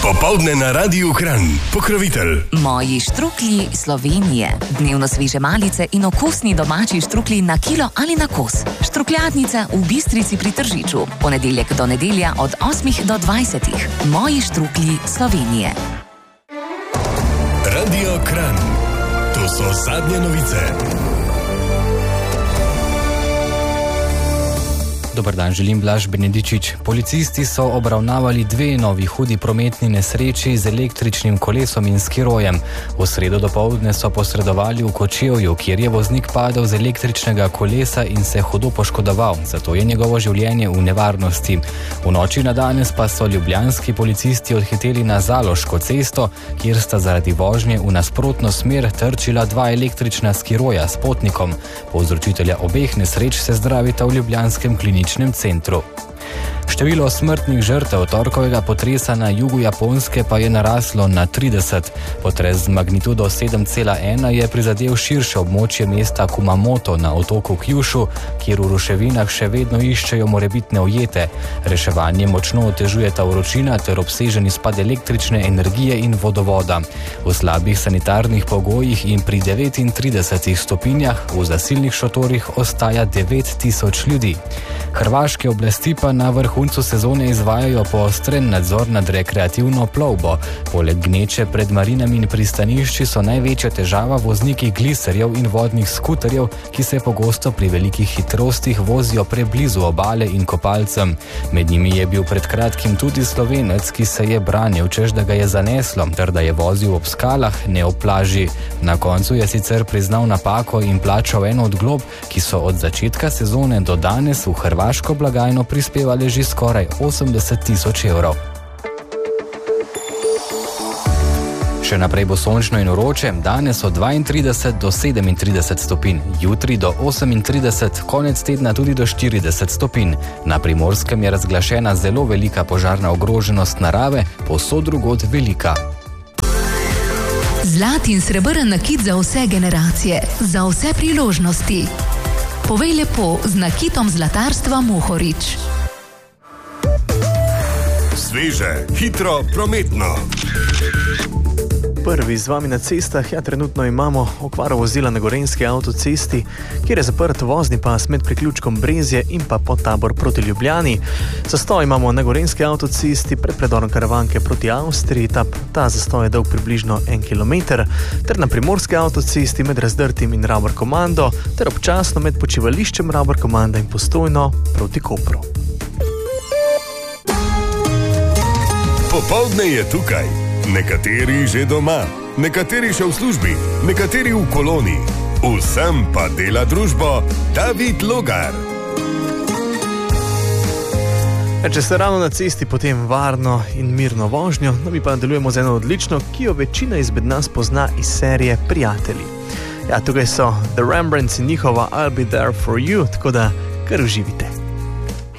Popoldne na Radiu Kranj. Pokrovitelj Moji štruklji Slovenije. Dnevno sveže malice in okusni domači štruklji na kilo ali na kos. Štrukljadnica v Bistrici pri Tržiču. Ponedeljek do nedelja od 8 do 20. Moji štruklji Slovenije. Radio Kranj. To so zadnje novice. Dobar dan, želim Blaž Benedičič. Policisti so obravnavali dve novi hudi prometni nesreči z električnim kolesom in skirojem. V sredo dopoldne so posredovali v Kočevju, kjer je voznik padel z električnega kolesa in se hudo poškodoval, zato je njegovo življenje v nevarnosti. V noči na danes pa so ljubljanski policisti odhiteli na Zaloško cesto, kjer sta zaradi vožnje v nasprotno smer trčila dva električna skiroja s potnikom. Povzročitelja obeh nesreč se zdravita v ljubljanskem kliničnem centru. Število smrtnih žrtev torkovega potresa na jugu Japonske pa je naraslo na 30. Potres z magnitudo 7,1 je prizadel širše območje mesta Kumamoto na otoku Kyushu, kjer v ruševinah še vedno iščejo morebitne ujete. Reševanje močno otežujeta vročina ter obsežen izpad električne energije in vodovoda. V slabih sanitarnih pogojih in pri 39 stopinjah v zasilnih šotorih ostaja 9000 ljudi. Hrvaške oblasti pa na vrhuncu sezone izvajajo poostren nadzor nad rekreativno plovbo. Poleg gneče pred marinami in pristanišči so največja težava vozniki gliserjev in vodnih skuterjev, ki se pogosto pri velikih hitrostih vozijo preblizu obale in kopalcem. Med njimi je bil pred kratkim tudi Slovenec, ki se je branil, češ da ga je zaneslo, ter da je vozil ob skalah, ne ob plaži. Na koncu je sicer priznal napako in plačal eno od glob, ki so od začetka sezone do danes v hrvaško blagajno prispevali že skoraj 80 000 evrov. Še naprej bo sončno in vroče, danes od 32 do 37 stopinj, jutri do 38, konec tedna tudi do 40 stopinj. Na Primorskem je razglašena zelo velika požarna ogroženost narave, povsod drugod velika. Zlat in srebrn nakit za vse generacije, za vse priložnosti. Povej lepo z nakitom zlatarstva Mohorič. Sveže, hitro, prometno. Prvi z vami na cestah, trenutno imamo okvaro vozila na Gorenjski avtocesti, kjer je zaprt vozni pas med priključkom Brezje in pa Podtabor proti Ljubljani. Zastoj imamo na Gorenjski avtocesti pred predorom Karavanke proti Avstriji, ta zastoj je dolg približno 1 kilometer, ter na Primorski avtocesti med Razdrtim in Rabor Komando, ter občasno med počivališčem Rabor Komanda in Postojno proti Kopru. Popoldne je tukaj. Nekateri že doma, nekateri še v službi, nekateri v koloni. Vsem pa dela družbo David Logar. Če ste ravno na cesti, potem varno in mirno vožnjo, mi pa nadaljujemo z eno odlično, ki jo večina izmed nas pozna iz serije Prijatelji. Tukaj so The Rembrandts in njihova I'll Be There For You, tako da kar uživite.